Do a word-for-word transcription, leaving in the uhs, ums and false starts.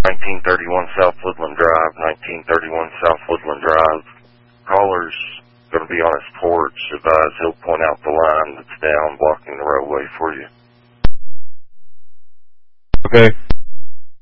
nineteen thirty-one South Woodland Drive, nineteen thirty-one South Woodland Drive. Caller's going to be on his porch. Advise he'll point out the line that's down blocking the roadway for you. Okay.